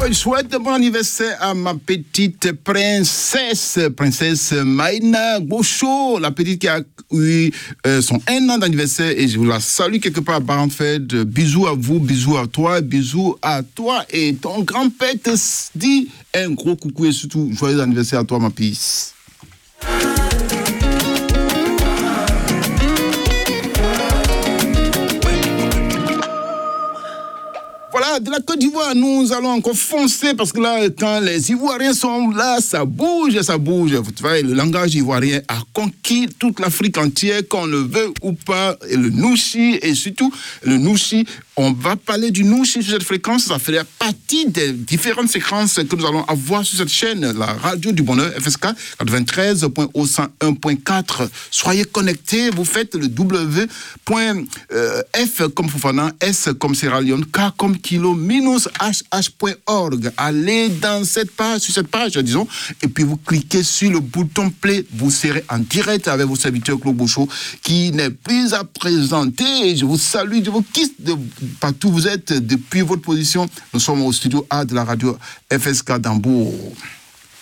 je souhaite bon anniversaire à ma petite princesse Maïna Gaucho, la petite qui a eu son 1 an d'anniversaire et je vous la salue quelque part à Barenfeld. Bisous à vous, bisous à toi et ton grand-père te dit un gros coucou et surtout joyeux anniversaire à toi ma pisse. Voilà, de la Côte d'Ivoire, nous allons encore foncer parce que là, quand les Ivoiriens sont là, ça bouge. Vous voyez, le langage ivoirien a conquis toute l'Afrique entière, qu'on le veut ou pas. Et le Nouchi, et surtout le Nouchi, on va parler du Nouchi sur cette fréquence. Ça fait partie des différentes séquences que nous allons avoir sur cette chaîne, la radio du bonheur, FSK 93.101.4. Soyez connectés, vous faites le W.F comme Fofana, S comme Sierra Leone, K comme Kilo, -hh.org. Allez sur cette page, disons, et puis vous cliquez sur le bouton play. Vous serez en direct avec vos serviteurs Claude Bouchot, qui n'est plus à présenter. Je vous salue, je vous kiss de partout où vous êtes depuis votre position. Nous sommes au studio A de la radio FSK d'Hambourg.